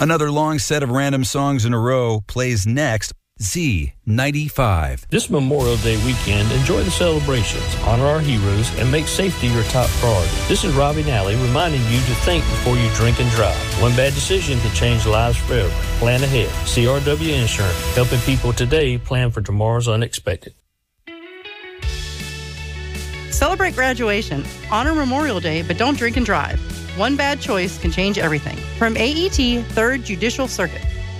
Another long set of random songs in a row plays next. Z95. This Memorial Day weekend, enjoy the celebrations, honor our heroes, and make safety your top priority. This is Robbie Nally reminding you to think before you drink and drive. One bad decision can change lives forever. Plan ahead. CRW Insurance, helping people today plan for tomorrow's unexpected. Celebrate graduation. Honor Memorial Day, but don't drink and drive. One bad choice can change everything. From AET 3rd Judicial Circuit.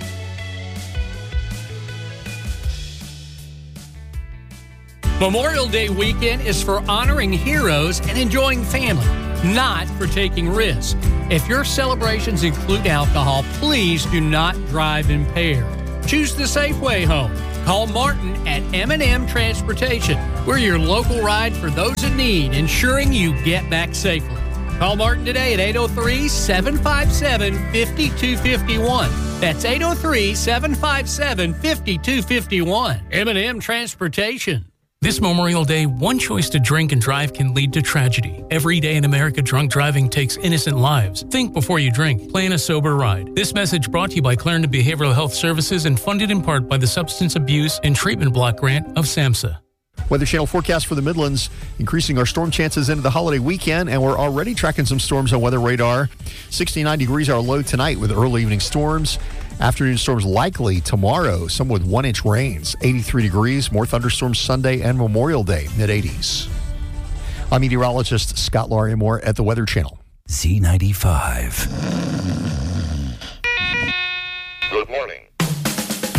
Memorial Day weekend is for honoring heroes and enjoying family, not for taking risks. If your celebrations include alcohol, please do not drive impaired. Choose the safe way home. Call Martin at M&M Transportation. We're your local ride for those in need, ensuring you get back safely. Call Martin today at 803-757-5251. That's 803-757-5251. M&M Transportation. This Memorial Day, one choice to drink and drive can lead to tragedy. Every day in America, drunk driving takes innocent lives. Think before you drink. Plan a sober ride. This message brought to you by Clarendon Behavioral Health Services and funded in part by the Substance Abuse and Treatment Block Grant of SAMHSA. Weather Channel forecast for the Midlands, increasing our storm chances into the holiday weekend, and we're already tracking some storms on weather radar. 69 degrees our low tonight with early evening storms. Afternoon storms likely tomorrow, some with 1-inch rains. 83 degrees, more thunderstorms Sunday and Memorial Day, mid-80s. I'm meteorologist Scott Larimore at the Weather Channel. Z95.